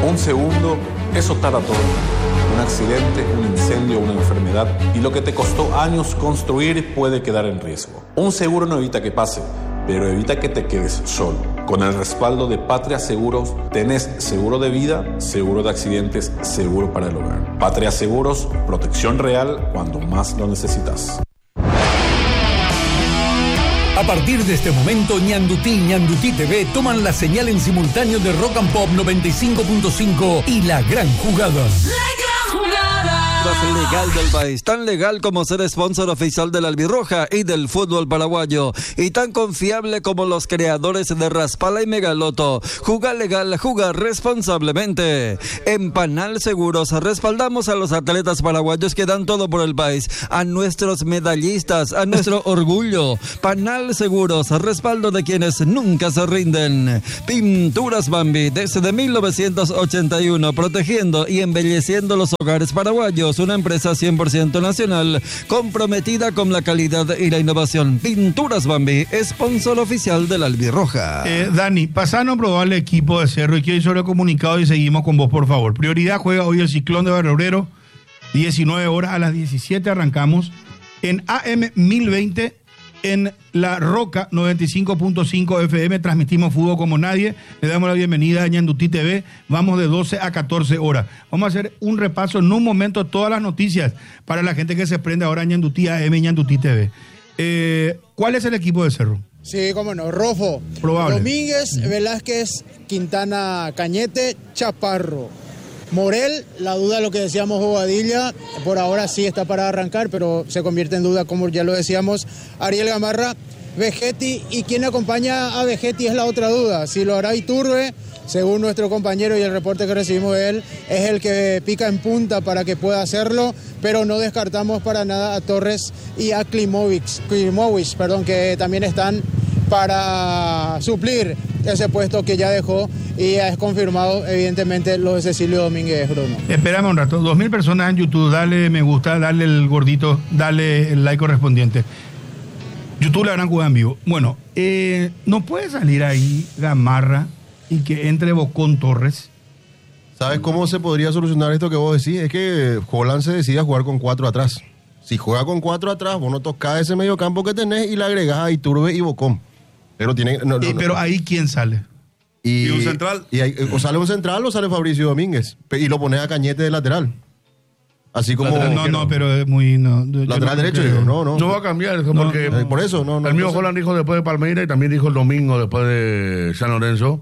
Un segundo, eso tara todo. Un accidente, un incendio, una enfermedad, y lo que te costó años construir puede quedar en riesgo. Un seguro no evita que pase, pero evita que te quedes solo. Con el respaldo de Patria Seguros, tenés seguro de vida, seguro de accidentes, seguro para el hogar. Patria Seguros, protección real cuando más lo necesitas. A partir de este momento, Ñandutí y Ñandutí TV toman la señal en simultáneo de Rock and Pop 95.5 y La Gran Jugada. Legal del país, tan legal como ser sponsor oficial de la Albirroja y del fútbol paraguayo, y tan confiable como los creadores de Raspala y Megaloto. Juega legal, juega responsablemente. En Panal Seguros respaldamos a los atletas paraguayos que dan todo por el país, a nuestros medallistas, a nuestro orgullo. Panal Seguros, respaldo de quienes nunca se rinden. Pinturas Bambi, desde 1981, protegiendo y embelleciendo los hogares paraguayos. Una empresa 100% nacional, comprometida con la calidad y la innovación. Pinturas Bambi, sponsor oficial de la Albirroja. Dani, pasanos a probar el equipo de Cerro y que hizo el comunicado y seguimos con vos, por favor. Prioridad juega hoy el Ciclón de Barrio Obrero, 19 horas, a las 17 arrancamos en AM 1020. En La Roca 95.5 FM transmitimos fútbol como nadie. Le damos la bienvenida a Ñandutí TV. Vamos de 12 a 14 horas. Vamos a hacer un repaso en un momento todas las noticias para la gente que se prende ahora a Ñandutí AM y Ñandutí TV. ¿Cuál es el equipo de Cerro? Sí, cómo no. Rofo, probable. Domínguez, Velázquez, Quintana, Cañete, Chaparro. Morel, la duda de lo que decíamos Bobadilla, por ahora sí está para arrancar, pero se convierte en duda, como ya lo decíamos. Ariel Gamarra, Vegetti, y quien acompaña a Vegetti es la otra duda. Si lo hará Iturbe, según nuestro compañero y el reporte que recibimos de él, es el que pica en punta para que pueda hacerlo, pero no descartamos para nada a Torres y a Klimovic, que también están para suplir ese puesto que ya dejó y ya es confirmado, evidentemente, lo de Cecilio Domínguez, Bruno. Espérame un rato, 2.000 personas en YouTube, dale me gusta, dale el gordito, dale el like correspondiente. YouTube La Gran Jugada en vivo. Bueno, no puede salir ahí Gamarra y que entre Bocón Torres. ¿Sabes cómo se podría solucionar esto que vos decís? Es que Holland se decida jugar con 4 atrás. Si juega con 4 atrás, vos no tocás ese medio campo que tenés y le agregás a Iturbe y Bocón. Pero tiene, pero ahí ¿quién sale? ¿Y un central? O sale un central o sale Fabricio Domínguez. Y lo pones a Cañete de lateral. Así como... No, pero es muy... lateral derecho, digo, no. No va a cambiar eso porque... por eso, no. El mismo Holland dijo después de Palmeiras y también dijo el domingo después de San Lorenzo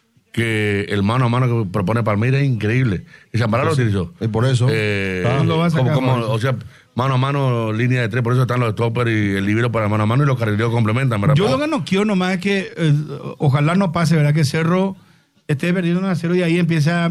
que el mano a mano que propone Palmeiras es increíble. Y Zambrano lo utilizó. Y por eso... lo va a sacar, o sea, mano a mano, línea de 3, por eso están los stoppers y el libero para mano a mano y los carrileros complementan, ¿verdad? Yo lo que no quiero nomás es que ojalá no pase, ¿verdad? Que Cerro esté perdiendo 1-0 y ahí empieza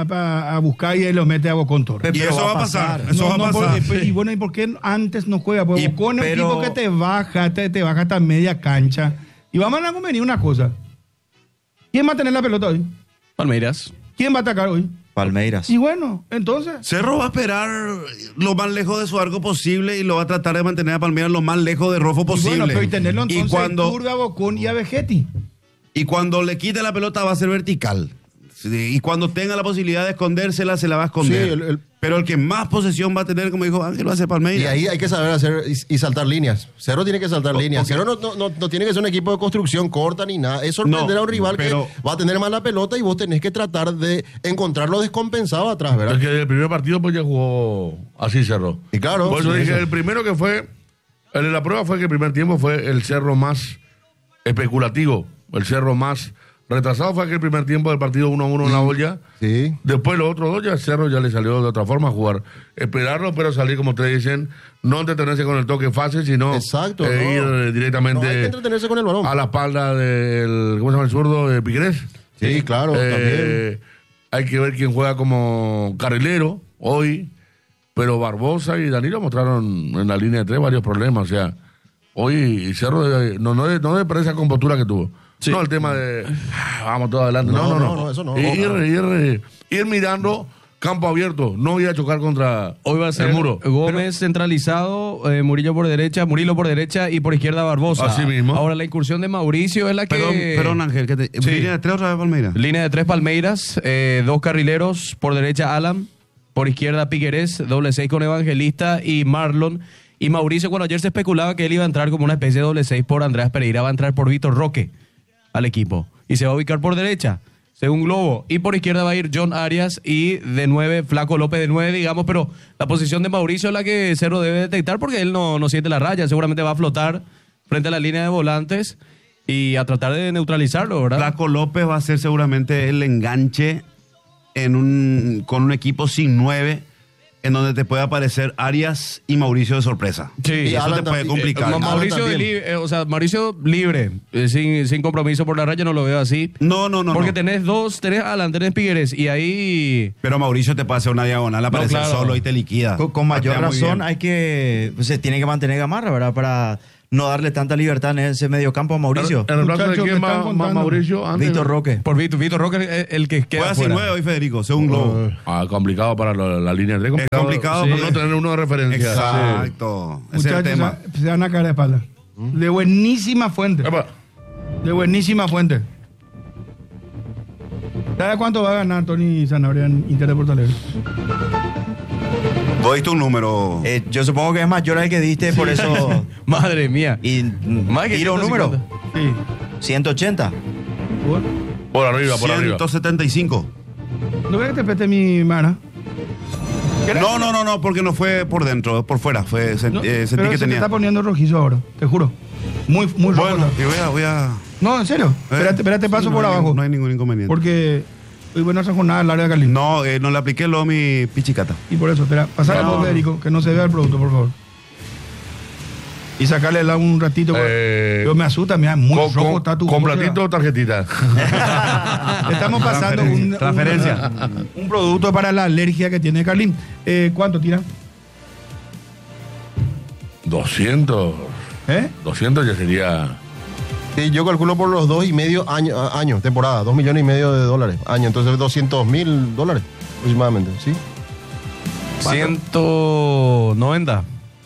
a buscar y ahí lo mete a Bocón Torres. Y eso va a pasar. Eso va a pasar. Y bueno, ¿y por qué antes no juega? Porque Bocón es un equipo que te baja hasta media cancha. Y vamos a convenir una cosa. ¿Quién va a tener la pelota hoy? Palmeiras. ¿Quién va a atacar hoy? Palmeiras. Y bueno, entonces... Cerro va a esperar lo más lejos de su arco posible y lo va a tratar de mantener a Palmeiras lo más lejos de Rofo posible. Y bueno, pero y tenerlo entonces cuando Iturbe, a Bocón y a Vegetti. Y cuando le quite la pelota va a ser vertical. Y cuando tenga la posibilidad de escondérsela, se la va a esconder. Sí, pero el que más posesión va a tener, como dijo Ángel, va a ser Palmeiras. Y ahí hay que saber hacer y saltar líneas. Cerro tiene que saltar líneas. Cerro no tiene que ser un equipo de construcción corta ni nada. Es sorprender a un rival que va a tener más la pelota y vos tenés que tratar de encontrar lo descompensado atrás, ¿verdad? Es que el primer partido pues ya jugó así Cerro. Y claro. Por eso dije, el primero que fue, la prueba fue que el primer tiempo fue el Cerro más especulativo, el Cerro más... retrasado fue aquel primer tiempo del partido 1-1 en la olla. Sí. Después los otros dos ya Cerro ya le salió de otra forma a jugar. Esperarlo, pero salir, como ustedes dicen, no entretenerse con el toque fácil, sino ir directamente hay que entretenerse con el balón. A la espalda del, ¿cómo se llama el zurdo? De Piquerés. Sí, claro, también. Hay que ver quién juega como carrilero hoy, pero Barbosa y Danilo mostraron en la línea de 3 varios problemas. O sea, hoy Cerro no debe perder esa compostura que tuvo. Sí. No el tema de vamos todos adelante. No, eso no. Ir mirando campo abierto, no voy a chocar contra Hoy va a ser el muro. Gómez centralizado, Murilo por derecha y por izquierda Barbosa. Así mismo. Ahora la incursión de Mauricio es la que... Perdón Ángel, Sí. línea de 3 otra vez Palmeiras. Línea de 3 Palmeiras, 2 carrileros, por derecha Alan, por izquierda Piguerés, doble 6 con Evangelista y Marlon. Y Mauricio, cuando ayer se especulaba que él iba a entrar como una especie de doble 6 por Andreas Pereira, va a entrar por Víctor Roque al equipo. Y se va a ubicar por derecha, según Globo. Y por izquierda va a ir John Arias y de 9, Flaco López de 9, digamos. Pero la posición de Mauricio es la que Cerro debe detectar porque él no siente la raya. Seguramente va a flotar frente a la línea de volantes y a tratar de neutralizarlo, ¿verdad? Flaco López va a ser seguramente el enganche con un equipo sin 9, en donde te puede aparecer Arias y Mauricio de sorpresa. Sí, y eso te puede complicar. Mauricio libre, sin compromiso por la raya, no lo veo así. No. Porque tenés Alan, tenés Pigueres y ahí... Pero Mauricio te puede hacer una diagonal, aparecer solo y te liquida. Con mayor razón se tiene que mantener Gamarra, ¿verdad? Para no darle tanta libertad en ese mediocampo a Mauricio. ¿En el plazo de quién Mauricio? Víctor Roque. Por Víctor Roque es el que queda Juega sin 9 hoy, Federico, según Globo. Complicado para la línea de 3. Es complicado por no tener uno de referencia. Exacto. Ese es el Muchachos, tema. se dan a caer de espalda. De buenísima fuente. Epa. De buenísima fuente. ¿Sabes cuánto va a ganar Tony Sanabria en Inter de Porto Alegre? ¿Vos diste un número? Yo supongo que es mayor al que diste, por eso... Madre mía. Y Más que tira un 150. número. Sí. 180. Por arriba. 175. ¿No crees que te peste mi mana? No, porque no fue por dentro, por fuera. Sentí pero que se te tenía. está poniendo rojizo ahora, te juro. Muy rojo. Bueno, y voy a... No, en serio. Espérate, paso por abajo. No hay ningún inconveniente. Porque hoy buena esa jornada larga de Cali. No le apliqué lo a mi pichicata. Y por eso, espera, pasar a Federico, que no se vea el producto, por favor. Y sacarle un ratito. Yo me asusta, mira, muy rojo está tu... ¿Con platito o tarjetita? Estamos pasando Transferencia. un producto para la alergia que tiene Carlín. ¿Cuánto tira? 200. 200 ya sería... Sí, yo calculo por los 2,5 años, temporada, 2,5 millones de dólares, año, entonces $200,000 aproximadamente, ¿sí? 190.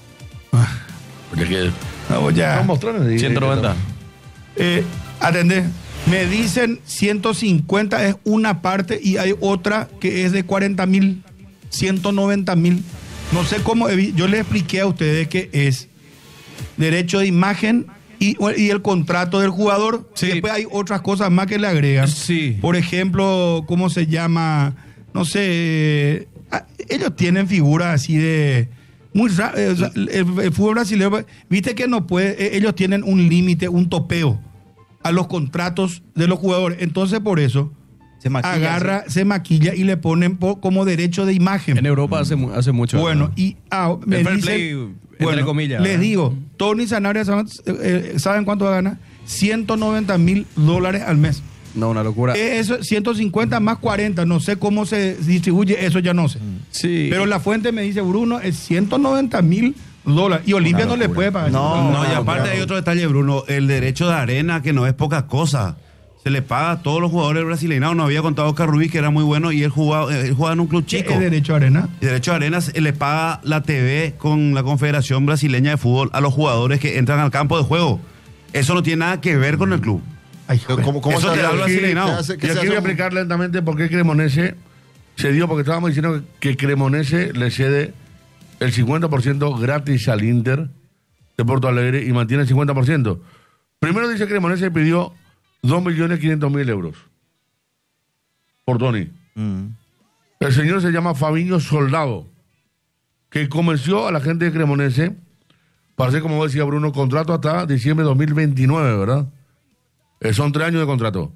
Vamos ya. 190. Atendé. Me dicen 150 es una parte y hay otra que es de 40,000, 190,000. No sé cómo, yo les expliqué a ustedes que es derecho de imagen y el contrato del jugador. Sí. Después hay otras cosas más que le agregan. Sí. Por ejemplo, ¿cómo se llama? No sé, ellos tienen figuras así de... el fútbol brasileño, viste que no puede, ellos tienen un límite, un topeo a los contratos de los jugadores. Entonces, por eso, se maquilla y le ponen como derecho de imagen. En Europa hace mucho. Bueno, y me fair dicen, play, entre comillas. les digo, Tony Sanabria, ¿saben cuánto va a ganar? $190,000 al mes. No, una locura. Eso, 150 más 40, no sé cómo se distribuye, eso ya no sé. Sí. Pero la fuente me dice, Bruno, es $190,000. Y Olimpia no le puede pagar. No, y aparte hay otro detalle, Bruno, el derecho de arena, que no es poca cosa. Se le paga a todos los jugadores brasileños. No había contado Oscar Rubí, que era muy bueno, y él jugaba en un club chico. ¿Qué es derecho de arena? Y derecho de arena le paga la TV con la Confederación Brasileña de Fútbol a los jugadores que entran al campo de juego. Eso no tiene nada que ver con el club. Ay, ¿Cómo eso te da el brasileño. Y aquí voy a explicar lentamente por qué Cremonese se dio, porque estábamos diciendo que Cremonese le cede el 50% gratis al Inter de Porto Alegre y mantiene el 50%. Primero dice que Cremonese pidió 2.500.000 euros por Tony. El señor se llama Fabiño Soldado, que convenció a la gente de Cremonese para hacer, como decía Bruno, contrato hasta diciembre de 2029, ¿verdad? Son 3 años de contrato.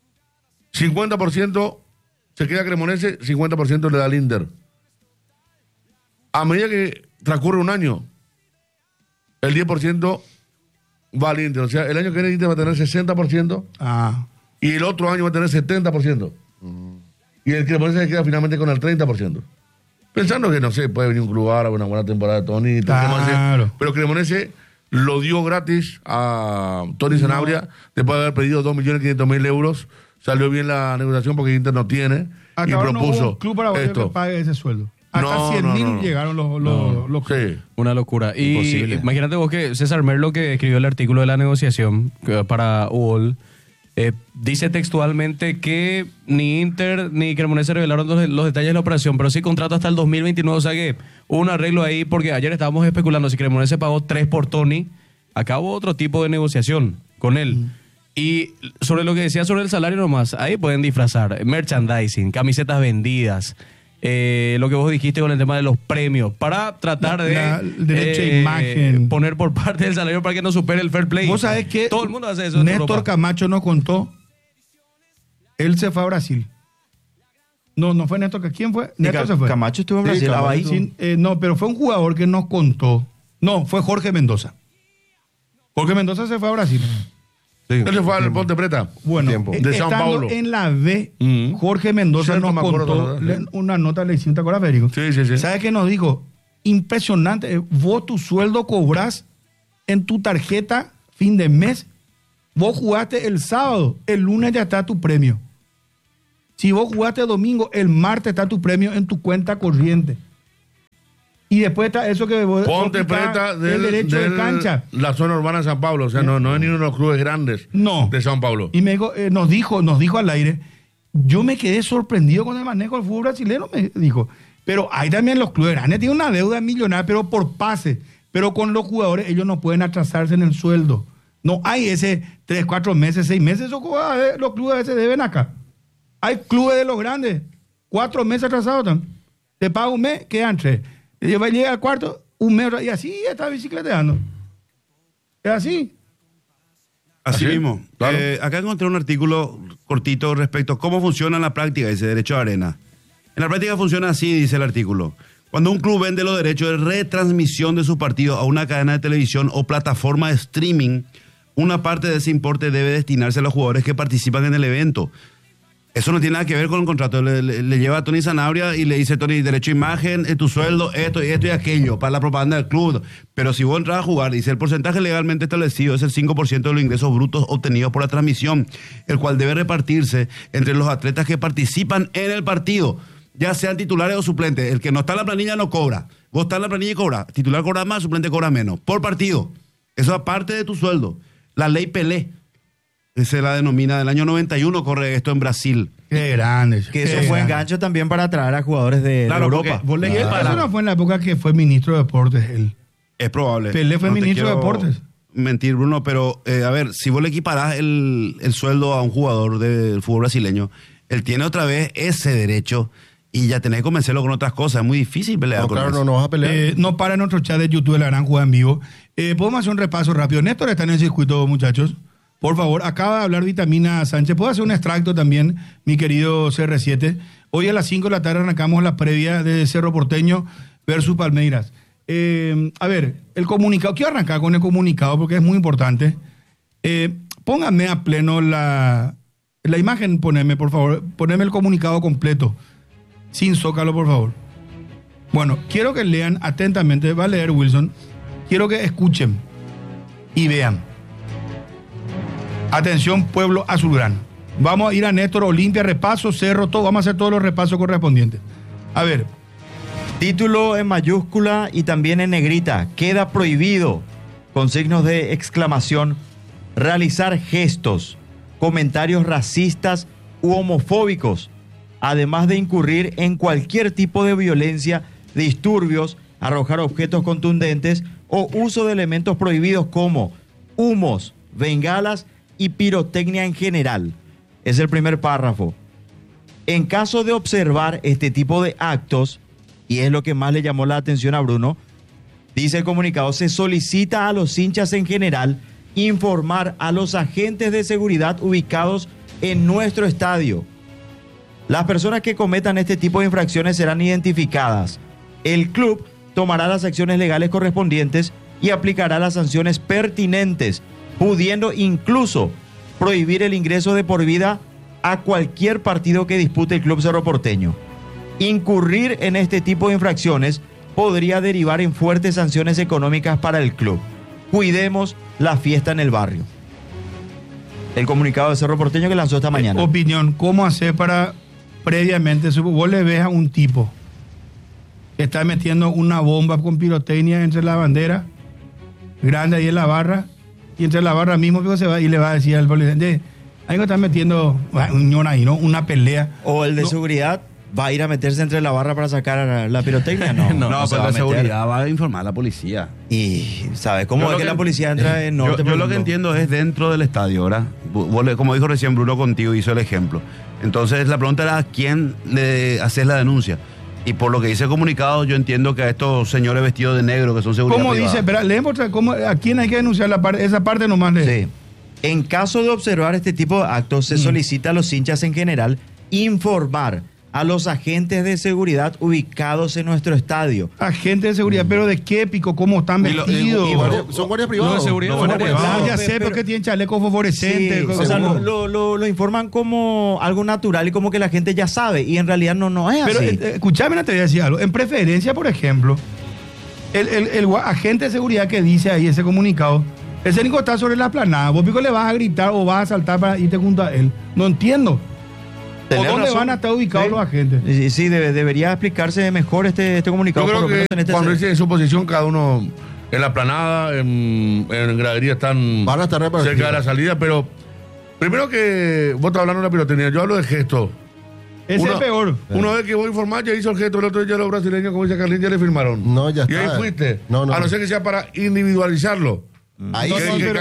50% se queda Cremonese, 50% le da al Inter. A medida que transcurre un año, el 10% va al Inter. O sea, el año que viene el Inter va a tener 60% y el otro año va a tener 70%. Y el Cremonese se queda finalmente con el 30%. Pensando que, no sé, puede venir un club árabe, una buena temporada de Tony. Claro. Pero Cremonese lo dio gratis a Tony Sanabria después de haber pedido 2.500.000 euros salió bien la negociación porque Inter no tiene Hasta y ahora no propuso hubo un club para esto. que pague ese sueldo. Hasta 100.000 llegaron los Sí. Una locura. Y Imposible. imagínate vos que César Merlo, que escribió el artículo de la negociación para UOL, dice textualmente que ni Inter ni Cremonese revelaron los detalles de la operación, pero sí contrato hasta el 2029, o sea que hubo un arreglo ahí, porque ayer estábamos especulando si Cremonese pagó 3 por Tony, acá hubo otro tipo de negociación con él. Y sobre lo que decía sobre el salario nomás, ahí pueden disfrazar merchandising, camisetas vendidas, lo que vos dijiste con el tema de los premios, para tratar el derecho a imagen, poner por parte del salario para que no supere el fair play. Vos sabés que todo el mundo hace eso en Néstor Europa. Camacho nos contó, él se fue a Brasil. No fue Néstor, ¿quién fue? Néstor se fue. Camacho estuvo en Brasil. Camacho ahí. estuvo. No, pero fue un jugador que nos contó. No, fue Jorge Mendoza. Jorge Mendoza se fue a Brasil. Él se fue al Ponte Preta. Bueno, de Sao estando Paulo. en la B, Jorge Mendoza Cierto, nos me acuerdo, contó ¿verdad? Sí. una nota, le hiciste, ¿te acuerdas, Federico? Sí. ¿Sabes qué nos dijo? Impresionante. Vos tu sueldo cobrás en tu tarjeta fin de mes. Vos jugaste el sábado, el lunes ya está tu premio. Si vos jugaste el domingo, el martes está tu premio en tu cuenta corriente. Y después está eso que vos Ponte explicás, Preta el derecho de cancha. la zona urbana de San Pablo, o sea, no es ni uno de los clubes grandes de San Pablo. Y me dijo, nos dijo al aire, yo me quedé sorprendido con el manejo del fútbol brasileño, me dijo. Pero hay también los clubes grandes, tienen una deuda millonaria, pero por pase. Pero con los jugadores, ellos no pueden atrasarse en el sueldo. No hay ese 3, 4 meses, 6 meses, esos jugadores, los clubes a veces deben acá. Hay clubes de los grandes, 4 meses atrasados también. Te paga un mes, quedan 3. Llega al cuarto, un mes, y así está bicicleteando. Es así. Así mismo. Claro. Acá encontré un artículo cortito respecto a cómo funciona en la práctica ese derecho de arena. En la práctica funciona así, dice el artículo. Cuando un club vende los derechos de retransmisión de sus partidos a una cadena de televisión o plataforma de streaming, una parte de ese importe debe destinarse a los jugadores que participan en el evento. Eso no tiene nada que ver con el contrato. Le lleva a Tony Sanabria y le dice, Tony, derecho a imagen, tu sueldo, esto y aquello, para la propaganda del club. Pero si vos entras a jugar, dice, el porcentaje legalmente establecido es el 5% de los ingresos brutos obtenidos por la transmisión, el cual debe repartirse entre los atletas que participan en el partido, ya sean titulares o suplentes. El que no está en la planilla no cobra. Vos estás en la planilla y cobra. Titular cobra más, suplente cobra menos. Por partido. Eso aparte de tu sueldo. La ley Pelé. Se la denomina del año 91, corre esto en Brasil. Qué grande. Que eso fue engancho también para atraer a jugadores de Europa. Eso no fue en la época que fue ministro de Deportes él. Es probable. Pelé fue No te ministro de quiero Deportes. Mentir, Bruno, pero a ver, si vos le equiparás el sueldo a un jugador del fútbol brasileño, él tiene otra vez ese derecho y ya tenés que convencerlo con otras cosas. Es muy difícil pelear con eso. No vas a pelear. No para en nuestro chat de YouTube de La Gran Jugada en Vivo. Podemos hacer un repaso rápido. Néstor está en el circuito, muchachos. Por favor, acaba de hablar Vitamina Sánchez. ¿Puedo hacer un extracto también, mi querido CR7? Hoy a las 5 de la tarde arrancamos la previa de Cerro Porteño versus Palmeiras. A ver, el comunicado. Quiero arrancar con el comunicado porque es muy importante. Pónganme a pleno la imagen, poneme, por favor. Poneme el comunicado completo. Sin zócalo, por favor. Bueno, quiero que lean atentamente. Va a leer Wilson. Quiero que escuchen y vean. Atención, pueblo azulgrana. Vamos a ir a Néstor, Olimpia, repaso, Cerro, todo. Vamos a hacer todos los repasos correspondientes. A ver. Título en mayúscula y también en negrita. Queda prohibido, con signos de exclamación, realizar gestos, comentarios racistas u homofóbicos, además de incurrir en cualquier tipo de violencia, disturbios, arrojar objetos contundentes o uso de elementos prohibidos como humos, bengalas y pirotecnia en general. Es el primer párrafo. En caso de observar este tipo de actos, y es lo que más le llamó la atención a Bruno, dice el comunicado, se solicita a los hinchas en general informar a los agentes de seguridad ubicados en nuestro estadio. Las personas que cometan este tipo de infracciones serán identificadas. El club tomará las acciones legales correspondientes y aplicará las sanciones pertinentes, pudiendo incluso prohibir el ingreso de por vida a cualquier partido que dispute el Club Cerro Porteño. Incurrir en este tipo de infracciones podría derivar en fuertes sanciones económicas para el club. Cuidemos la fiesta en el barrio. el comunicado de Cerro Porteño que lanzó esta mañana. Opinión, ¿cómo hacer para previamente, vos le ves a un tipo que está metiendo una bomba con pirotecnia entre la bandera grande ahí en la barra, y entre la barra mismo que se va y le va a decir al policía, ahí no están metiendo una pelea? O el de seguridad va a ir a meterse entre la barra para sacar la pirotecnia. No, no, pero de seguridad va a informar a la policía. Y ¿sabes cómo es que la policía entra en norte? Yo lo que entiendo es dentro del estadio, ¿verdad? Como dijo recién Bruno contigo, hizo el ejemplo. Entonces la pregunta era a quién le haces la denuncia. Y por lo que dice el comunicado, yo entiendo que a estos señores vestidos de negro que son seguridad ¿Cómo privada. dice? Espera, leemos a quién hay que denunciar esa parte nomás. Sí. En caso de observar este tipo de actos, se solicita a los hinchas en general informar a los agentes de seguridad ubicados en nuestro estadio. Agentes de seguridad, pero ¿de qué pico? ¿Cómo están vestidos? Son guardias privados. No, de seguridad. Ya sé, porque tienen chalecos fosforescentes. Sí, o sea, lo informan como algo natural y como que la gente ya sabe, y en realidad no es pero, así. Escúchame, te voy a decir algo. En preferencia, por ejemplo, el agente de seguridad que dice ahí ese comunicado, ese único está sobre la planada. Vos pico le vas a gritar o vas a saltar para irte junto a él. No entiendo. ¿O dónde van a estar ubicados los agentes? Sí, debería explicarse mejor este comunicado. Yo creo que cuando dice en su posición, cada uno en la planada, en gradería están van a estar cerca de la salida, pero primero que vos estás hablando de la pirotecnia, yo hablo de gesto. Ese es peor. Una vez que voy a informar, ya hizo el gesto, el otro día los brasileños, como dice Carlín, ya le firmaron. No, ya está. Y ahí fuiste. A no ser que sea para individualizarlo. Ahí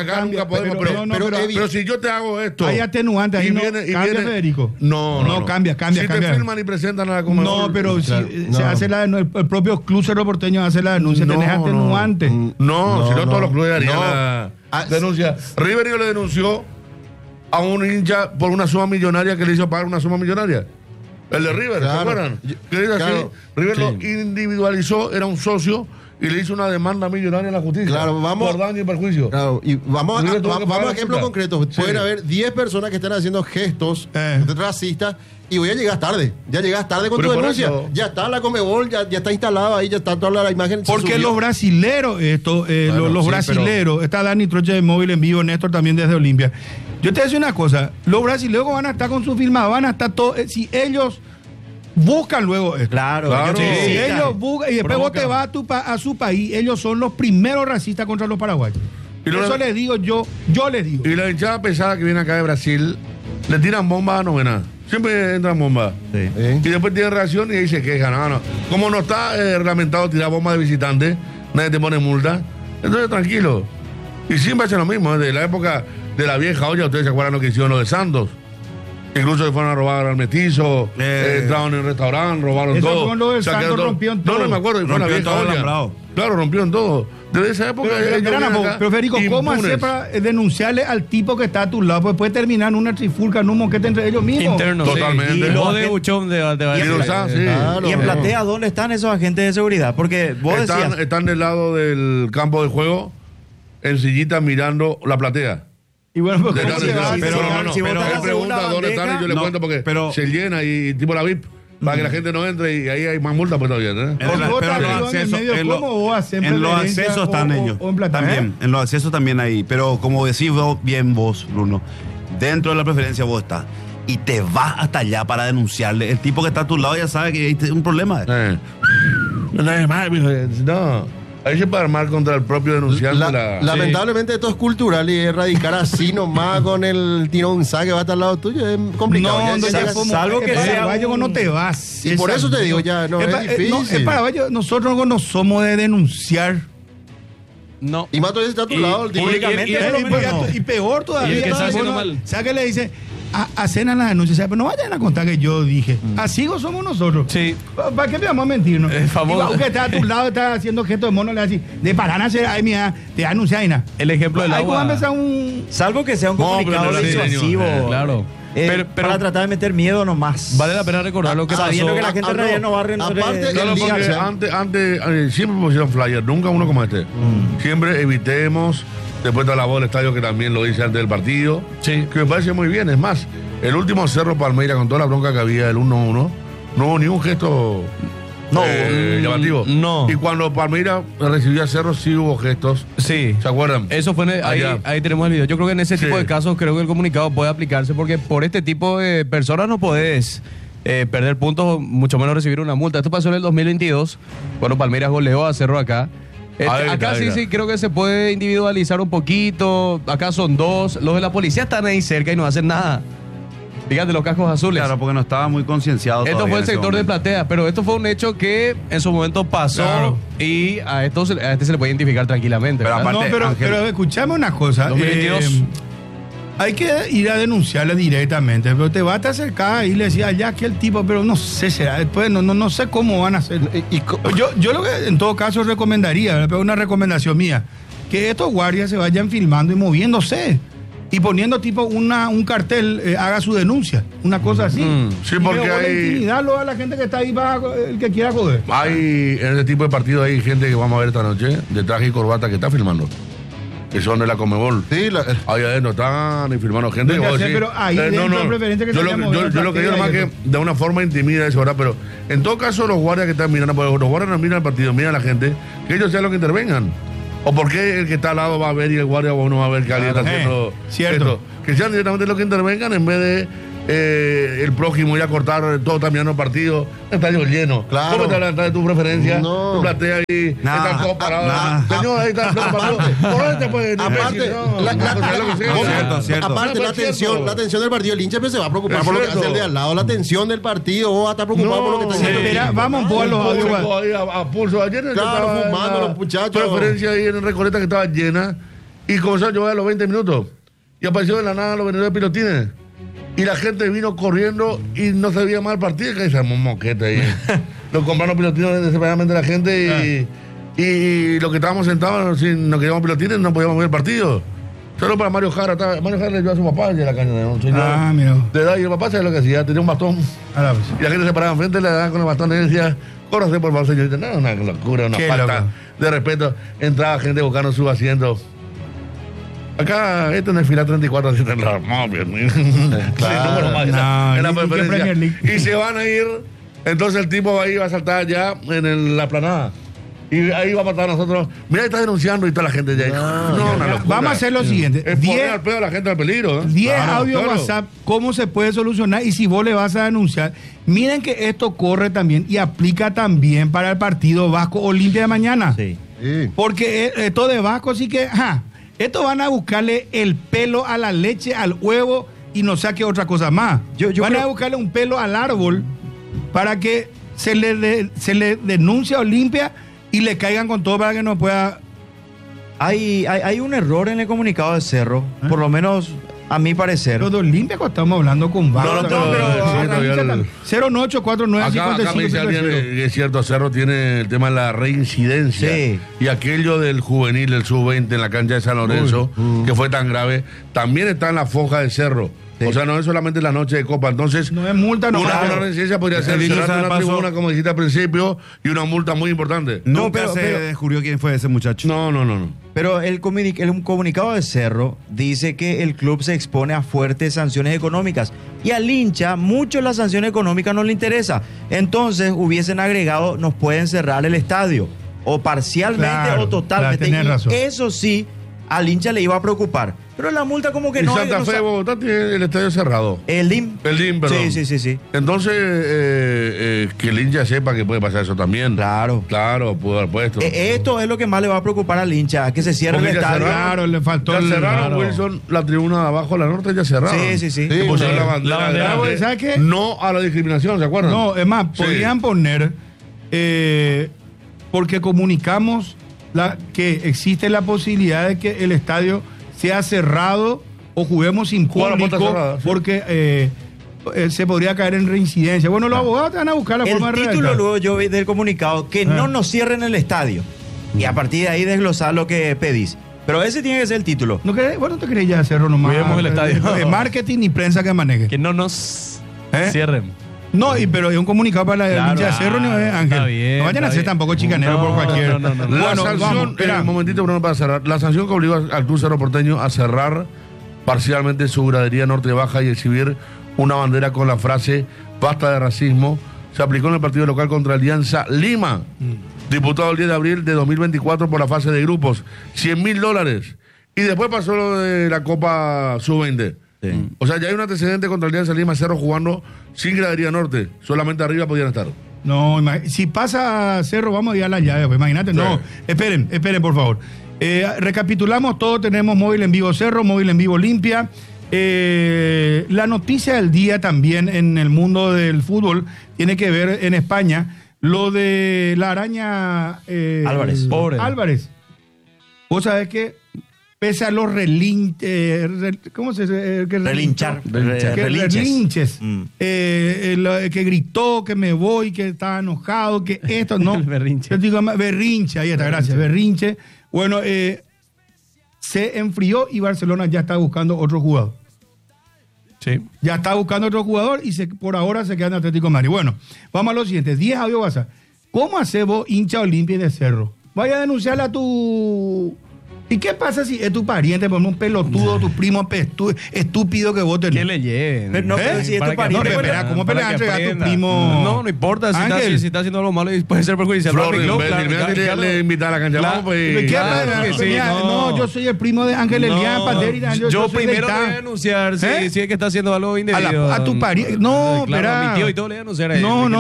pero si yo te hago esto. Hay atenuantes, ahí cambia, Federico. No, cambia. Si te firman y presentan a la Conmebol. No, pero si se hace el propio club Cerro Porteño hace la denuncia, tenés atenuantes. No, si no todos los clubes harían la denuncia. River le denunció a un hincha por una suma millonaria que le hizo pagar una suma millonaria. El de River, ¿se acuerdan? River lo individualizó, era un socio, y le hizo una demanda millonaria a la justicia por daño y perjuicio. Y vamos a ejemplos concretos. Pueden haber 10 personas que están haciendo gestos racistas y voy a llegar tarde. Ya llegas tarde con tu denuncia. Eso. Ya está la Conmebol, ya está instalada ahí, ya está toda la imagen. Porque los brasileros, los brasileros, está Dani Troche de Móvil en vivo, Néstor también desde Olimpia. Yo te voy a decir una cosa, los brasileños van a estar con su firma, van a estar todos, si ellos buscan luego esto. Claro. Si ellos buscan, y después vos te vas a su país, ellos son los primeros racistas contra los paraguayos. Eso les digo yo les digo. Y la hinchada pesada que viene acá de Brasil, le tiran bombas a novena. Siempre entran bombas. Sí. Y después tienen reacción y ahí se quejan. No. Como no está reglamentado tirar bombas de visitantes, nadie te pone multa. Entonces, tranquilo. Y siempre hacen lo mismo. Desde la época de la vieja olla, ustedes se acuerdan lo que hicieron los de Santos. Incluso se fueron a robar al metizo, entraron en el restaurante, robaron eso todo. Fue lo del Santos, rompieron todo. No me acuerdo. Fue la vieja olla. Claro, rompieron todo. Desde esa época. Pero Federico, ¿cómo hacer para denunciarle al tipo que está a tu lado? Pues puede terminar en una trifulca, en un moquete entre ellos mismos. Interno. Totalmente. Y los de Buchón de y en Platea, ¿dónde están esos agentes de seguridad? Porque vos decías. Están del lado del campo de juego, en sillita mirando la platea. Y bueno, pues, pero él pregunta dónde están y yo le cuento porque se llena y tipo la VIP. Para que la gente no entre y ahí hay más multa, pues todavía, ¿eh? En los accesos están ellos. También, en los accesos también hay. Pero como decís bien vos, Bruno, dentro de la preferencia vos estás. Y te vas hasta allá para denunciarle. El tipo que está a tu lado ya sabe que hay un problema. No. Ahí se puede armar contra el propio denunciante. Lamentablemente esto es cultural y erradicar así nomás con el tirón que va a estar al lado tuyo es complicado. Salvo que sea Paraguayo no te vas. Y por eso te digo ya, no es difícil. En Paraguayo nosotros no somos de denunciar. No. Y más todavía está a tu lado. Y peor todavía. ¿Sabes qué le dice? Hacen a las denuncias, pero no vayan a contar que yo dije. Así somos nosotros. Sí. ¿Para qué me vamos a mentirnos? Aunque está a tu lado, está haciendo gestos de mono, le así, de parana, ay, mira, te anuncia ahí nada. El ejemplo del agua. Salvo que sea un comunicado disuasivo. Claro. Pero para tratar de meter miedo nomás. Vale la pena recordar lo que pasó. Sabiendo que la gente en realidad no va a Aparte, antes siempre pusieron flyers, nunca uno como este. Siempre evitemos. Después de la voz del estadio, que también lo dice antes del partido. Sí. Que me parece muy bien. Es más, el último Cerro Palmeira, con toda la bronca que había, el 1-1, no hubo ni un gesto llamativo. No. Y cuando Palmeiras recibió a Cerro sí hubo gestos. Sí. ¿Se acuerdan? Eso fue ahí tenemos el video. Yo creo que en ese tipo de casos creo que el comunicado puede aplicarse porque por este tipo de personas no podés perder puntos, mucho menos recibir una multa. Esto pasó en el 2022, cuando Palmeiras goleó a Cerro acá. Acá sí creo que se puede individualizar un poquito. Acá son dos. Los de la policía están ahí cerca y no hacen nada. Fíjate los cascos azules. Claro, porque no estaba muy concienciado. Esto fue el sector de Platea, pero esto fue un hecho que en su momento pasó y a este se le puede identificar tranquilamente. Pero aparte, pero escuchame una cosa. 2022. Hay que ir a denunciarle directamente, pero te vas a acercar y le decías ya que el tipo, pero no sé, será después, no sé cómo van a hacer. Yo lo que en todo caso recomendaría, pero una recomendación mía, que estos guardias se vayan filmando y moviéndose. Y poniendo tipo un cartel, haga su denuncia, una cosa así. Sí, porque hay... intimidarlo a la gente que está ahí para el que quiera joder. Hay, en ese tipo de partidos hay gente que vamos a ver esta noche, de traje y corbata, que está filmando. Que son de la Conmebol. Sí, ahí adentro están y filmando gente. No sé, pero ahí dentro preferente que yo lo que digo nomás que de una forma intimida eso, ¿verdad? Pero en todo caso los guardias que están mirando, porque los guardias no miran el partido, miran a la gente, que ellos sean los que intervengan. ¿O por qué el que está al lado va a ver y el guardia no va a ver que alguien está haciendo cierto. esto? Que sean directamente los que intervengan en vez de el prójimo ir a cortar todo terminando el partido, estadio lleno. Claro. ¿Cómo te hablas de tu preferencia? No. Tu platea ahí, están todos parados. Señor, ahí está el parado. Por ahí te puede Aparte, aparte la tensión del partido, el hincha se va a preocupar por lo que hace el de al lado, la tensión del partido, o va a estar preocupado por lo que está haciendo. Mira, vamos a los audios. A pulso. Ayer claro, fumando los muchachos. Preferencia ahí en Recoleta que estaba llena y comenzó a llover a los 20 minutos. Y apareció de la nada los vendedores de pilotines. Y la gente vino corriendo y no se veía mal el partido, que se armó un moquete ahí. Nos compraron pilotines desesperadamente la gente y lo que estábamos sentados, si no queríamos pilotines, no podíamos ver el partido. Solo para Mario Jara. Mario Jara le llevó a su papá de la caña, un señor mira. de edad, y el papá sabe lo que hacía, tenía un bastón. Y la gente se paraba enfrente, le daban con el bastón y decía, córrase por favor, señorita. No, una locura, una falta de respeto. Entraba gente buscando su asiento. Acá, en el fila 34 así en la móvil. Y se van a ir. Entonces el tipo ahí va a saltar ya en la planada. Y ahí va a matar a nosotros. Mira, ahí está denunciando y toda la gente ya. Vamos a hacer lo siguiente. Es poner al pedo a la gente al peligro. 10 audios WhatsApp, ¿cómo se puede solucionar? Y si vos le vas a denunciar, miren que esto corre también y aplica también para el partido Vasco Olimpia de mañana. Sí. Porque esto de Vasco sí que... Estos van a buscarle el pelo a la leche, al huevo y no sé qué otra cosa más. Van a buscarle un pelo al árbol para que se le denuncie a Olimpia y le caigan con todo para que no pueda... Hay un error en el comunicado de Cerro, por lo menos a mi parecer. Los de Olimpia estamos hablando con Vasco. pero 0984955. Es cierto, Cerro tiene el tema de la reincidencia. Sí. Y aquello del juvenil, del sub-20 en la cancha de San Lorenzo, que fue tan grave, también está en la foja de Cerro. Sí. O sea, no es solamente la noche de Copa. Entonces, no es multa, no. Una reincidencia podría ser cerrar una tribuna, como dijiste al principio, y una multa muy importante. Nunca se descubrió quién fue ese muchacho. No. Pero el comunicado de Cerro dice que el club se expone a fuertes sanciones económicas y al hincha mucho la sanción económica no le interesa. Entonces hubiesen agregado, nos pueden cerrar el estadio o parcialmente o totalmente. Y razón. Eso sí, al hincha le iba a preocupar. Pero la multa como que no... Santa Fe, Bogotá tiene el estadio cerrado. El DIM. Perdón. Sí. Entonces, que el hincha sepa que puede pasar eso también. Claro, pudo haber puesto. Esto es lo que más le va a preocupar al hincha, que se cierre el estadio. Claro, le faltó ya cerraron, Wilson, la tribuna de abajo, la norte ya cerraron. Sí. Pusieron la bandera. ¿Sabes qué? No a la discriminación, ¿se acuerdan? No, es más, podrían poner, porque comunicamos que existe la posibilidad de que el estadio sea cerrado o juguemos sin público, porque se podría caer en reincidencia. Bueno, los abogados te van a buscar la forma de redactar. El título luego yo vi del comunicado, que no nos cierren el estadio. Y a partir de ahí desglosar lo que pedís. Pero ese tiene que ser el título. ¿No te querés ya hacerlo nomás? Cuidemos el estadio. Marketing y prensa que maneje. Que no nos cierren. No, pero es un comunicado para la hincha de Cerro, Ángel. Está bien, no vayan a ser tampoco chicaneros por cualquier. No. La sanción, un momentito, Bruno, para cerrar. La sanción que obligó al Club Cerro Porteño a cerrar parcialmente su gradería norte baja y exhibir una bandera con la frase "basta de racismo", se aplicó en el partido local contra Alianza Lima, disputado el 10 de abril de 2024 por la fase de grupos. $100.000. Y después pasó lo de la Copa Sub-20. Sí. O sea, ya hay un antecedente contra Alianza Lima, Cerro jugando sin gradería norte. Solamente arriba podían estar. No, si pasa Cerro, vamos a ir a la llave. Pues, imagínate, sí. No. Esperen, por favor. Recapitulamos todo. Tenemos móvil en vivo Cerro, móvil en vivo Olimpia. La noticia del día también en el mundo del fútbol tiene que ver en España. Lo de la araña Álvarez. Pobre. Álvarez. Vos sabés que pese a los ¿cómo se dice? Relinchar. Relinches. Que gritó, que me voy, que estaba enojado, que esto, no. Berrinche. Yo digo, berrinche, ahí está, gracias, berrinche. Bueno, se enfrió y Barcelona ya está buscando otro jugador. Sí. Ya está buscando otro jugador y por ahora se queda en Atlético de Madrid. Bueno, vamos a lo siguiente. 10 audio WhatsApp. ¿Cómo haces vos, hincha Olimpia de Cerro? Vaya a denunciarle a tu... ¿Y qué pasa si es tu pariente, por un pelotudo, tu primo estúpido que vos tenés? ¿Qué le lleven? Pero si es tu pariente. No, espera, ¿cómo peleas a entregar a tu primo? No importa si está haciendo algo malo y puede ser perjudicial. Le invitar a la cancha. No, yo soy el primo de Ángel Elian Panderi. Yo primero le voy a denunciar si es que está haciendo algo indebido. A tu pariente. No, espera. A mi tío y todo le voy a denunciar a él. No.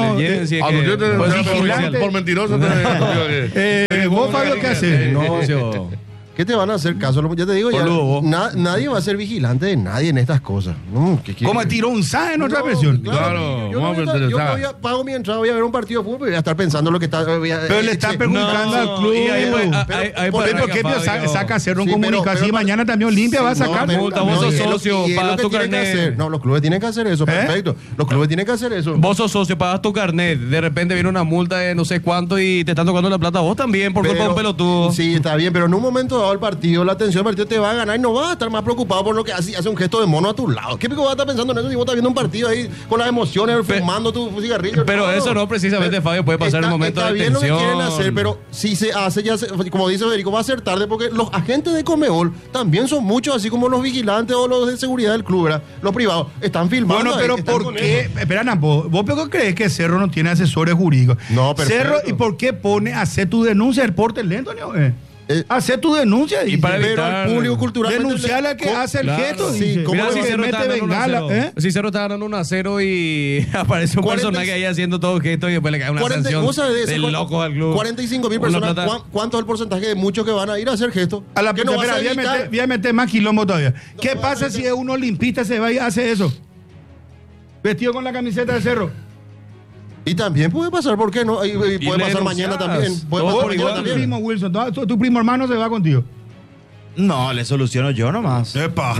Por mentiroso. ¿Vos, Fabio, qué haces? No, ¿Qué te van a hacer caso? Ya te digo, nadie va a ser vigilante de nadie en estas cosas. ¿Cómo tiró un SAE en otra presión? Claro, yo pago mi entrada, voy a ver un partido de fútbol y voy a estar pensando lo que está... Pero le está perjudicando al club. ¿Por qué saca Cerro un comunicado? Mañana también Olimpia va a sacar. Vos sos socio, pagas tu carnet. No, los clubes tienen que hacer eso, perfecto. Los clubes tienen que hacer eso. Vos sos socio, pagas tu carnet. De repente viene una multa de no sé cuánto y te están tocando la plata vos también por culpa de un pelotudo. Sí, está bien, pero en un momento dado el partido, la atención del partido te va a ganar y no vas a estar más preocupado por lo que hace un gesto de mono a tu lado. ¿Qué pico vas a estar pensando en eso si vos estás viendo un partido ahí con las emociones, fumando tu cigarrillo? Pero eso no precisamente, Fabio, puede pasar en un momento de tensión. Está bien lo que quieren hacer, pero si se hace, como dice Federico, va a ser tarde porque los agentes de Conmebol también son muchos, así como los vigilantes o los de seguridad del club, ¿verdad? Los privados están filmando. Bueno, pero ¿por qué? Espera, Nampo, ¿vos crees que Cerro no tiene asesores jurídicos? No, perfecto. Cerro, ¿y por qué pone a hacer tu denuncia el porte lento, ¿no? Hacer tu denuncia y para evitar, pero al público culturalmente denunciarle a que hace el gesto. Sí, mira, si Cerro está ganando si Cerro está ganando 1-0 y aparece un personaje ahí haciendo todo el gesto y después le cae una sanción del loco al club. 45,000 personas. ¿Cuánto es el porcentaje de muchos que van a ir a hacer gestos? A la no voy a meter más quilombo todavía. ¿Qué pasa si es un olimpista se va y hace eso? Vestido con la camiseta de Cerro. Y también puede pasar, ¿por qué no? Y puede pasar mañana también. Puede pasar mañana también. Tu primo Wilson, tu primo hermano se va contigo. No, le soluciono yo nomás. ¡Epa!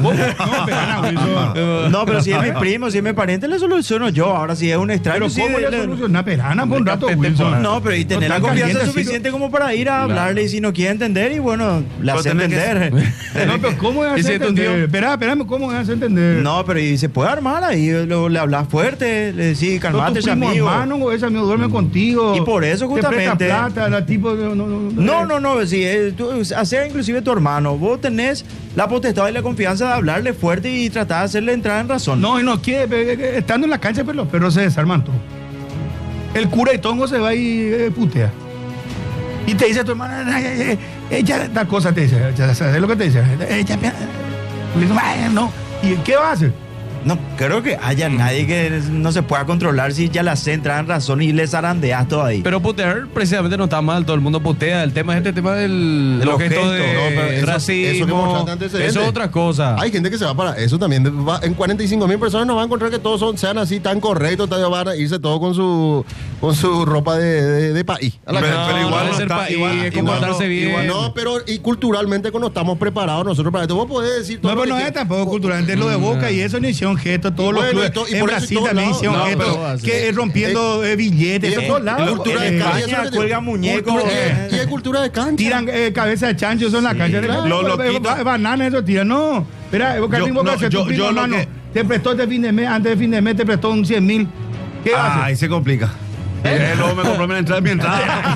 No, pero si es mi primo, si es mi pariente, le soluciono yo. Ahora, si es un extraño... Pero ¿cómo le soluciona? Perana por un rato, Wilson. No, pero y tener la confianza suficiente como para ir a hablarle y si no quiere entender, y bueno, le hace entender. No, pero ¿cómo es hacer entender? Espérame, ¿cómo es hacer entender? No, pero y se puede armar ahí, le hablas fuerte, le decís, calmate, ese amigo. Hermano o ese amigo duerme contigo. Y por eso justamente... Te presta plata, la tipo... No, si hacer inclusive tu hermano. Vos tenés la potestad y la confianza de hablarle fuerte y tratar de hacerle entrar en razón. No, y no quiere, estando en la cancha, pero los perros se desarman todo. El cura y tongo se va y putea. Y te dice tu hermana, ella, tal cosa te dice, ¿sabes lo que te dice? Ella, no. ¿Y qué va a hacer? No creo que haya nadie que no se pueda controlar si ya la hace entrar en razón y le zarandeas todo ahí. Pero putear precisamente no está mal, todo el mundo putea. El tema es este tema del gesto de racismo. Eso es otra cosa. Hay gente que se va para eso también. En 45,000 personas no van a encontrar que todos sean así tan correctos, van a irse todos con su ropa de país. Pero igual es el país, es comportarse bien. No, pero y culturalmente cuando estamos preparados nosotros para esto, vos podés decir todo. No, pero no es tampoco culturalmente, es lo de Boca y eso no hicieron gesto, todos los clubes en Brasil también hicieron gesto, que rompiendo billetes, en todos lados. Cultura de cancha, cuelgan muñecos. Y hay cultura de cancha. Tiran cabeza de chancho, eso en la cancha. Bananas, eso tiran. No, espera, tu hermano te prestó este fin de mes, antes de fin de mes te prestó un 100,000. ¿Qué haces? Ahí se complica. Luego me compró mi entrada.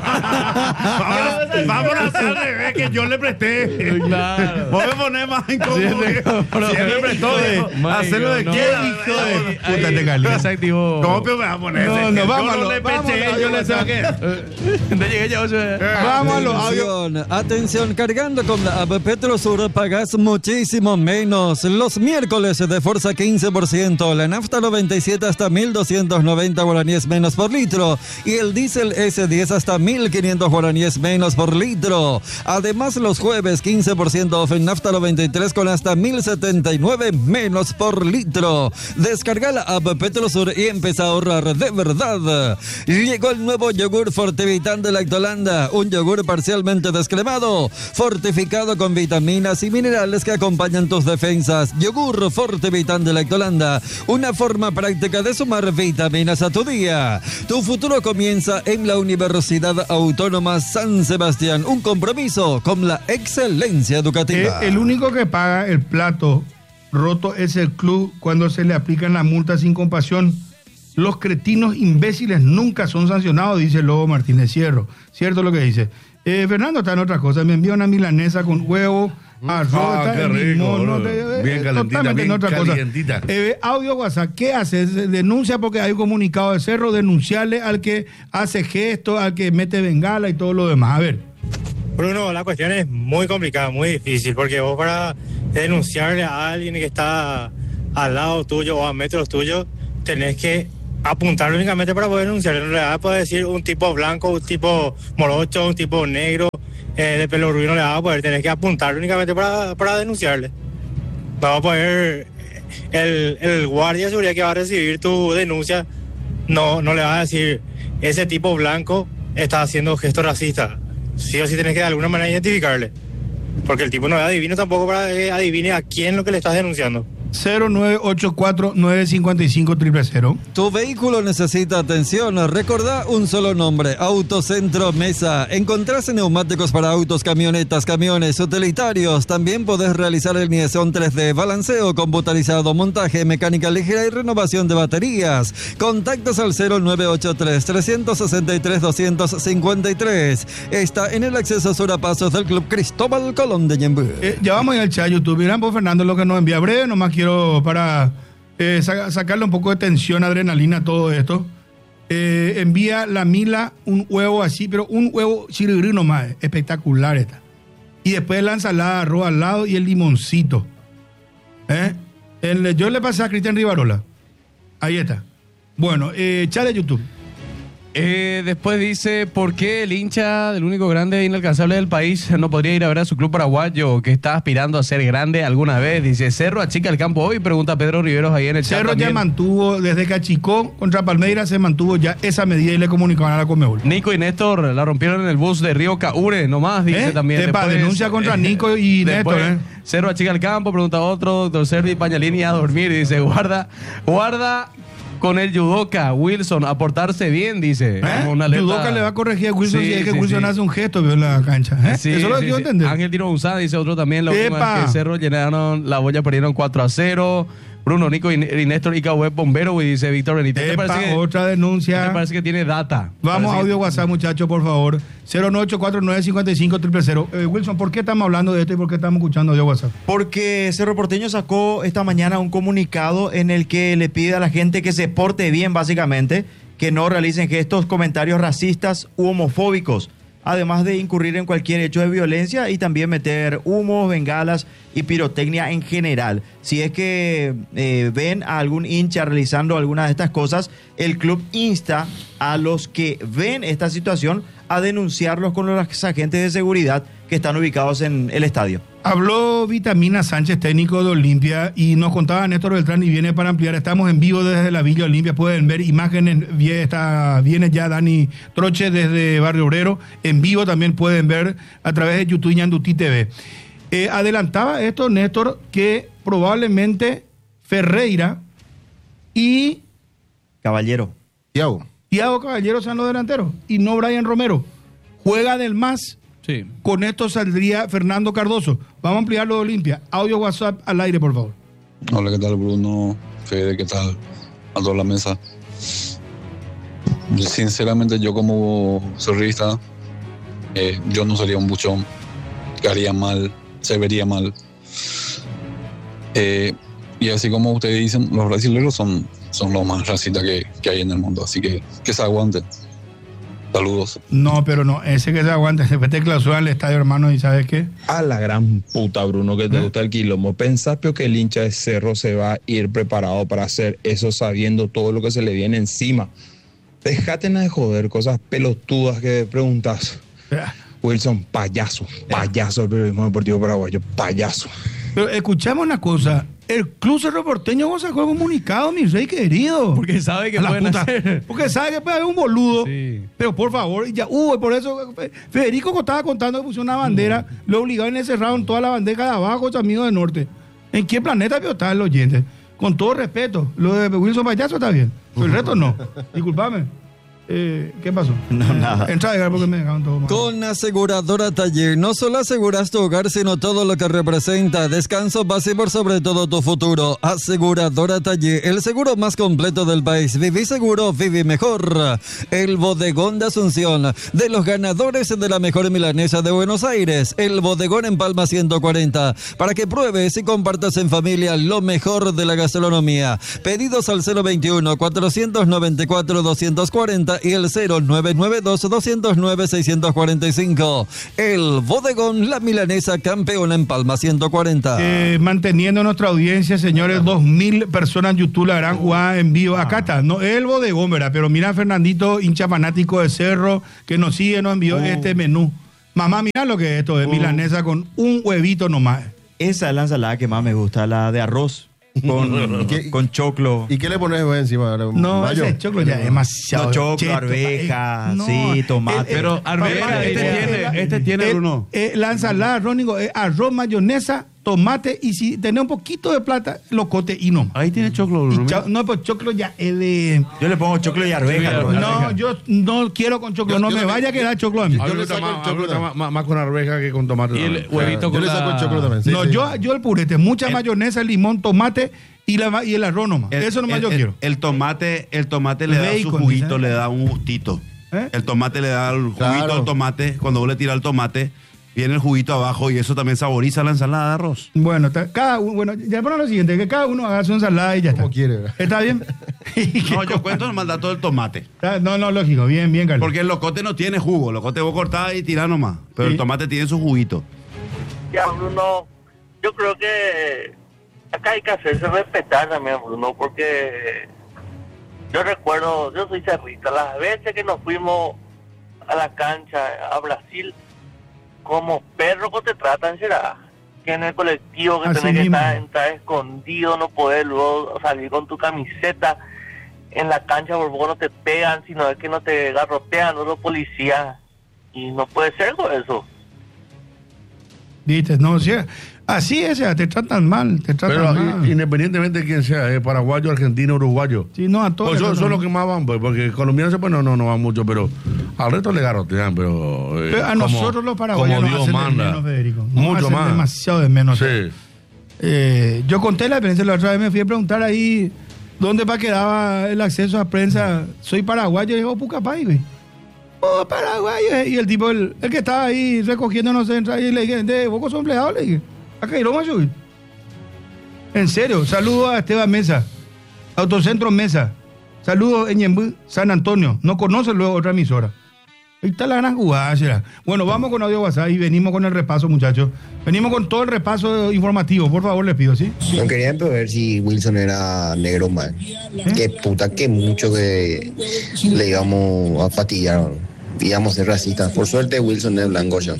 Vamos a hacer al revés, que yo le presté. Claro. Vos me ponés más incómodo. Si él me prestó, hacer lo que quiera. Hijo de puta te caliente. Se activó. ¿Cómo me vas a poner? No, vámonos. Yo no le presté, yo le saqué. No llegué yo. Vamos a los audios. Atención, cargando con la app Petrosur pagas muchísimo menos. Los miércoles de fuerza 15%, la nafta 97 hasta 1.290 guaraníes menos por litro y el diésel S10 hasta 1.500 guaraníes menos por litro. Además, los jueves 15% off en nafta 93 con hasta 1.079 menos por litro. Descarga la app Petrosur y empieza a ahorrar de verdad. Llegó el nuevo yogur Fortivitan de Lactolanda, un yogur parcialmente descremado, fortificado con vitaminas y minerales que acompañan tus defensas. Yogur Fortivitan de Lactolanda, una forma práctica de sumar vitaminas a tu día. Tu futuro comienza en la Universidad Autónoma San Sebastián, un compromiso con la excelencia educativa. El único que paga el plato roto es el club cuando se le aplican las multas sin compasión. Los cretinos imbéciles nunca son sancionados, dice Lobo Martínez Cierro. Cierto lo que dice. Fernando está en otra cosa. Me envió una milanesa con huevo, arroz, qué rico, bien calentita, totalmente bien en otra calientita. cosa. Audio WhatsApp, ¿qué haces? Denuncia porque hay un comunicado de Cerro, denunciarle al que hace gestos, al que mete bengala y todo lo demás. A ver. Bruno, la cuestión es muy complicada, muy difícil, porque vos para denunciarle a alguien que está al lado tuyo o a metros tuyos, tenés que apuntar únicamente para poder denunciar. En realidad puede decir un tipo blanco, un tipo morocho, un tipo negro, de pelo rubio, no le va a poder, tenés que apuntar únicamente para denunciarle. No va a poder, el guardia de seguridad que va a recibir tu denuncia, no le va a decir, ese tipo blanco está haciendo gestos racistas. Sí o sí tenés que de alguna manera identificarle, porque el tipo no es adivino tampoco para que adivine a quién lo que le estás denunciando. 0984-955-000. Tu vehículo necesita atención. Recordá un solo nombre: Autocentro Mesa. Encontrás neumáticos para autos, camionetas, camiones, utilitarios. También podés realizar el Niesón 3D, balanceo computarizado, montaje, mecánica ligera y renovación de baterías. Contactos al 0983-363-253. Está en el acceso sur a pasos del Club Cristóbal Colón de Ñemby. Ya vamos a ir al chat YouTube. Miren, por Fernando, lo que nos envía breve, nomás quiero para sacarle un poco de tensión, adrenalina a todo esto. Envía la Mila un huevo así, pero un huevo chirigrí nomás, espectacular esta. Y después la ensalada, arroz al lado y el limoncito. Yo le pasé a Cristian Rivarola. Ahí está. Bueno, chat de YouTube. Después dice, ¿por qué el hincha del único grande e inalcanzable del país no podría ir a ver a su club paraguayo que está aspirando a ser grande alguna vez? Dice, Cerro achica el campo hoy, pregunta Pedro Riveros ahí en el chat. Cerro también. Ya mantuvo, desde que achicó contra Palmeiras, se mantuvo ya esa medida y le comunicaban a la Conmebol. Nico y Néstor la rompieron en el bus de Río Caure, nomás, dice también. Después, denuncia contra Nico y después, Néstor. Cerro achica el campo, pregunta otro, doctor Servi Pañalini a dormir, y dice, guarda con el judoka, Wilson, a portarse bien, dice. Judoka le va a corregir a Wilson si es que Wilson hace un gesto en la cancha. Sí, eso lo quiero entender. Ángel Tiro Usada, dice otro también. La última vez que Cerro llenaron la boya, perdieron 4-0. Bruno, Nico y Néstor Icahué Bombero, y dice Víctor Benítez. Otra denuncia. Me parece que tiene data. Vamos a audio WhatsApp, muchachos, por favor. 0984-955-000. Wilson, ¿por qué estamos hablando de esto y por qué estamos escuchando audio WhatsApp? Porque Cerro Porteño sacó esta mañana un comunicado en el que le pide a la gente que se porte bien, básicamente, que no realicen gestos, comentarios racistas u homofóbicos, además de incurrir en cualquier hecho de violencia y también meter humos, bengalas y pirotecnia en general. Si es que ven a algún hincha realizando alguna de estas cosas, el club insta a los que ven esta situación a denunciarlos con los agentes de seguridad que están ubicados en el estadio. Habló Vitamina Sánchez, técnico de Olimpia, y nos contaba Néstor Beltrán y viene para ampliar. Estamos en vivo desde la Villa Olimpia, pueden ver imágenes, viene ya Dani Troche desde Barrio Obrero, en vivo también pueden ver a través de YouTube Ñandutí TV. Adelantaba esto, Néstor, que probablemente Ferreira y Caballero. Thiago Caballero sean los delanteros y no Brian Romero. Juega del MAS. Sí. Con esto saldría Fernando Cardoso. Vamos a ampliar lo de Olimpia. Audio WhatsApp al aire, por favor. Hola, ¿qué tal, Bruno? Fede, ¿qué tal? A toda la mesa. Sinceramente, yo como cerrista, yo no sería un buchón, que haría mal, se vería mal. Y así como ustedes dicen, los brasileños son los más racistas que hay en el mundo, así que se aguanten. Saludos. No, pero no, ese que se aguanta, después te clausura el estadio, hermano, y ¿sabes qué? A la gran puta, Bruno, que te gusta el quilombo. ¿Pensás que el hincha de Cerro se va a ir preparado para hacer eso sabiendo todo lo que se le viene encima? Déjate de joder, cosas pelotudas que preguntas. Wilson, payaso del periodismo deportivo paraguayo, payaso. Pero escuchamos una cosa, el Club Cerro Porteño sacó el comunicado, mi rey querido. Porque sabe que pueden hacer. Porque sabe que puede haber un boludo. Sí. Pero por favor, ya por eso Federico estaba contando que puso una bandera, lo obligaron y le cerraron toda la bandeja de abajo, los amigos del norte. ¿En qué planeta vio estar el oyente? Con todo respeto, lo de Wilson Payaso está bien, pero el resto no. Disculpame. ¿Qué pasó? No, nada. Entra a llegar porque me dejaron todo mal. Con Aseguradora Taller no solo aseguras tu hogar, sino todo lo que representa. Descanso, paz y por sobre todo tu futuro. Aseguradora Taller, el seguro más completo del país. Viví seguro, viví mejor. El Bodegón de Asunción, de los ganadores de la mejor milanesa de Buenos Aires. El Bodegón en Palma 140, para que pruebes y compartas en familia lo mejor de la gastronomía. Pedidos al 021-494-240 y el 0992-209-645. El Bodegón, la milanesa campeona en Palma 140. Manteniendo nuestra audiencia, señores, 2.000 personas en YouTube la harán jugar en vivo. Acá está, no es el Bodegón, ¿verdad? Pero mira a Fernandito, hincha fanático de Cerro, que nos sigue, nos envió este menú. Mamá, mira lo que es esto, es milanesa con un huevito nomás. Esa es la ensalada que más me gusta, la de arroz. Con choclo. ¿Y qué le pones encima? No, mayo. Ese choclo ya es demasiado. No, choclo, arveja, sí, tomate. Pero arveja, este tiene Bruno. La ensalada, Rónico, es arroz, mayonesa, tomate y si tenés un poquito de plata, locote y no. Ahí tiene choclo, Bruno. No, pues choclo ya es de... Yo le pongo choclo y arveja. No, yo no quiero con choclo, no me vaya a quedar choclo a mí. Yo le saco el choclo más con arveja que con tomate. Y el huevito con yo le saco el choclo también. No, yo el purete, mucha mayonesa, limón, tomate y el arroz nomás. Eso nomás yo quiero. El tomate le da su juguito, le da un gustito. El tomate le da el juguito al tomate. Cuando vos le tiras el tomate, viene el juguito abajo y eso también saboriza la ensalada de arroz. Bueno, cada uno, ya ponemos lo siguiente, que cada uno haga su ensalada y ya está. Como quiere, ¿verdad? ¿Está bien? No, yo cuento nomás dato del tomate. No, lógico, bien, Carlos. Porque el locote no tiene jugo, el locote vos cortás y tirás nomás, pero el tomate tiene su juguito. Ya, Bruno, yo creo que acá hay que hacerse respetar también, Bruno, porque yo recuerdo, yo soy cerrista, las veces que nos fuimos a la cancha a Brasil, como perro que te tratan, será que en el colectivo que tenés que estar escondido, no poder luego salir con tu camiseta en la cancha, por poco no te pegan, sino es que no te garrotean los policías, y no puede ser con eso. Viste, no, o sea, así es, te tratan mal, Pero independientemente de quién sea, paraguayo, argentino, uruguayo. Sí, no, a todos. Pues son los que más van, pues, porque colombianos pues no van mucho, pero al resto le garrotean, pero a nosotros los paraguayos como Dios hacen manda, de menos, Federico. Mucho más. Demasiado de menos. Sí. Yo conté la experiencia la otra vez, me fui a preguntar ahí dónde quedaba el acceso a prensa. Soy paraguayo, y digo, Pucapay, güey. Oh, paraguayo. Y el tipo, el que estaba ahí recogiéndonos, y le dije, ¿vos sos empleado? Le dije, acá iremos a subir. En serio, saludo a Esteban Mesa, Autocentro Mesa, saludos en Ñembú, San Antonio. No conoce luego otra emisora. Ahí está la gran jugada, será. Bueno, vamos con audio WhatsApp y venimos con el repaso, muchachos. Venimos con todo el repaso informativo, por favor, les pido, ¿sí? No quería ver si Wilson era negro mal. Qué puta, qué mucho que le íbamos a fastidiar, íbamos a ser racistas. Por suerte, Wilson es blanco ya.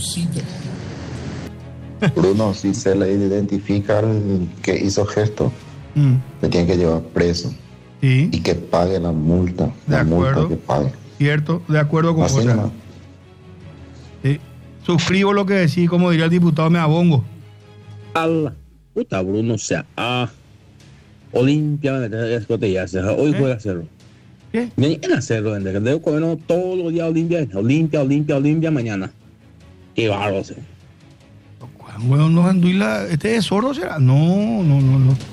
Bruno, si se le identifica el que hizo gesto, le tiene que llevar preso. ¿Sí? Y que pague la multa. La multa que pague. Cierto, de acuerdo con José. Sí. Suscribo lo que decís, como diría el diputado Meabongo. Ala, puta Bruno, o sea, Olimpia hoy juega Cerro. ¿Qué? Mañana Cerro, debo comer todos los días Olimpia, mañana. Qué bárbaro. Bueno, no anduila, ¿este es sordo será? No.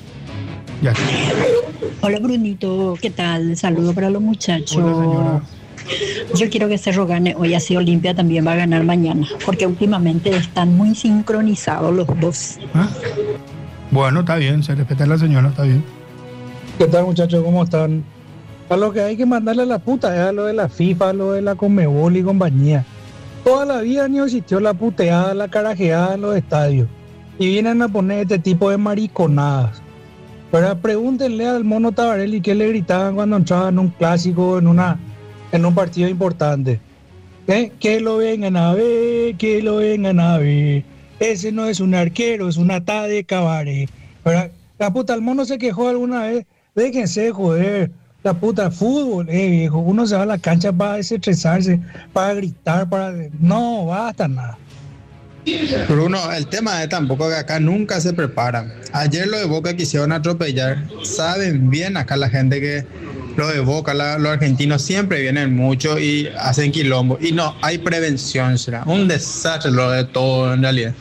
Ya. Hola Brunito, ¿qué tal? Saludo para los muchachos. Hola, señora. Yo quiero que Cerro gane hoy, así Olimpia también va a ganar mañana, porque últimamente están muy sincronizados los dos. Bueno, está bien, se respeta a la señora, está bien. ¿Qué tal, muchachos? ¿Cómo están? A lo que hay que mandarle a la puta es a lo de la FIFA, a lo de la Conmebol y compañía. Toda la vida ni existió la puteada, la carajeada en los estadios. Y vienen a poner este tipo de mariconadas. Pero pregúntenle al Mono Tabarelli qué le gritaban cuando entraban en un clásico, en un partido importante. Que lo vengan a ver, que lo vengan a ver. Ese no es un arquero, es una tada de cabaret. ¿Verdad? La puta, el Mono se quejó alguna vez. Déjense de joder. La puta, fútbol, viejo. Uno se va a la cancha para desestresarse, para gritar, para... No, basta nada. Bruno, el tema es tampoco que acá nunca se preparan. Ayer lo de Boca quisieron atropellar. Saben bien acá la gente que lo de Boca, los argentinos siempre vienen mucho y hacen quilombo. Y no, hay prevención, será un desastre lo de todo en realidad.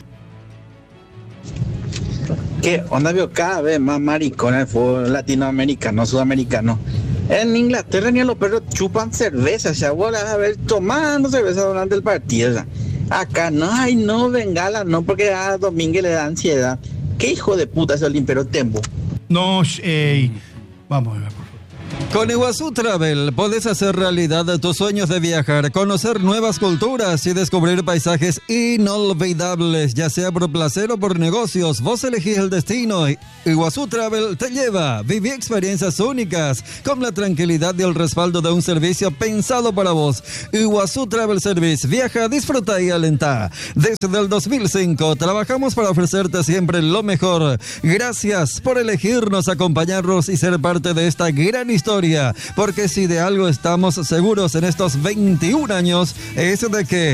¿Qué onda, veo? Cada vez más maricón el fútbol latinoamericano, sudamericano. En Inglaterra ni a los perros chupan cerveza, o sea, vos vas a ver tomando cerveza durante el partido, o sea. Acá no, ay no, bengala, no, porque a Domínguez le da ansiedad. ¿Qué hijo de puta es el Olimpero Tembo? No, vamos a ver, por favor. Con Iguazú Travel podés hacer realidad tus sueños de viajar, conocer nuevas culturas y descubrir paisajes inolvidables, ya sea por placer o por negocios. Vos elegís el destino. Iguazú Travel te lleva. Viví experiencias únicas con la tranquilidad y el respaldo de un servicio pensado para vos. Iguazú Travel Service. Viaja, disfruta y alenta. Desde el 2005 trabajamos para ofrecerte siempre lo mejor. Gracias por elegirnos, acompañarnos y ser parte de esta gran historia, porque si de algo estamos seguros en estos 21 años es de que